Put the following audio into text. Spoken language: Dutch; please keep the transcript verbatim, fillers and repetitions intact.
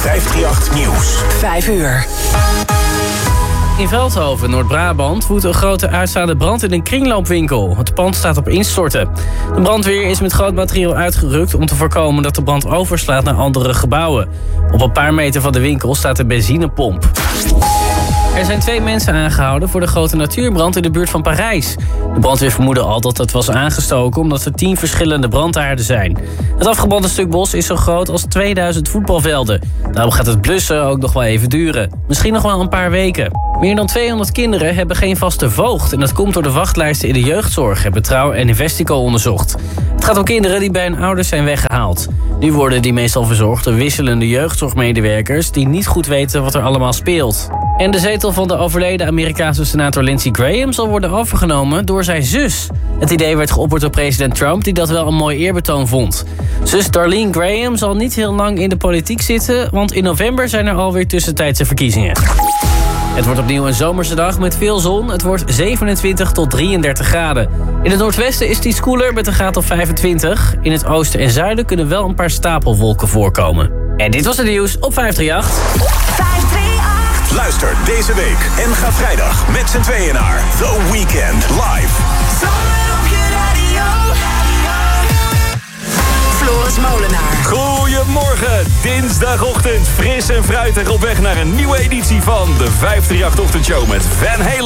vijfdrieënachtig Nieuws. Vijf uur. In Veldhoven, Noord-Brabant, woedt een grote uitstaande brand in een kringloopwinkel. Het pand staat op instorten. De brandweer is met groot materiaal uitgerukt om te voorkomen dat de brand overslaat naar andere gebouwen. Op een paar meter van de winkel staat een benzinepomp. Er zijn twee mensen aangehouden voor de grote natuurbrand in de buurt van Parijs. De brandweer vermoedde al dat het was aangestoken omdat er tien verschillende brandhaarden zijn. Het afgebrande stuk bos is zo groot als tweeduizend voetbalvelden. Daarom gaat het blussen ook nog wel even duren. Misschien nog wel een paar weken. Meer dan tweehonderd kinderen hebben geen vaste voogd. En dat komt door de wachtlijsten in de jeugdzorg, hebben Trouw en Investico onderzocht. Het gaat om kinderen die bij hun ouders zijn weggehaald. Nu worden die meestal verzorgd door wisselende jeugdzorgmedewerkers die niet goed weten wat er allemaal speelt. En de zetel van de overleden Amerikaanse senator Lindsey Graham zal worden overgenomen door zijn zus. Het idee werd geopperd door president Trump, die dat wel een mooi eerbetoon vond. Zus Darlene Graham zal niet heel lang in de politiek zitten, want in november zijn er alweer tussentijdse verkiezingen. Het wordt opnieuw een zomerse dag met veel zon. Het wordt zevenentwintig tot drieëndertig graden. In het noordwesten is het iets koeler met een graad of vijfentwintig. In het oosten en zuiden kunnen wel een paar stapelwolken voorkomen. En dit was het nieuws op vijfdrieënachtig. vijfdrieënachtig. Luister deze week en ga vrijdag met z'n tweeën naar The Weeknd Live. Floris Molenaar. Goedemorgen, dinsdagochtend. Fris en fruitig op weg naar een nieuwe editie van de vijfdrieënachtig Ochtendshow met Van Halen.